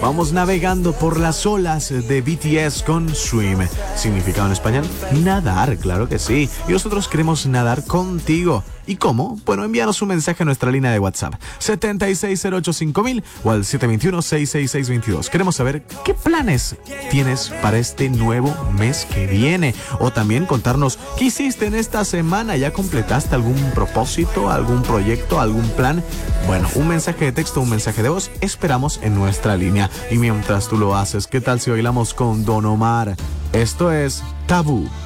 Vamos navegando por las olas de BTS con Swim. ¿Significado en español? Nadar, claro que sí. Y nosotros queremos nadar contigo. ¿Y cómo? Bueno, envíanos un mensaje a nuestra línea de WhatsApp 76085000 o al 721-66622. Queremos saber qué planes tienes para este nuevo mes que viene. O también contarnos qué hiciste en esta semana. ¿Ya completaste algún propósito, algún proyecto, algún plan? Bueno, un mensaje de texto, un mensaje de voz, esperamos en nuestra línea. Y mientras tú lo haces, ¿qué tal si bailamos con Don Omar? Esto es Tabú.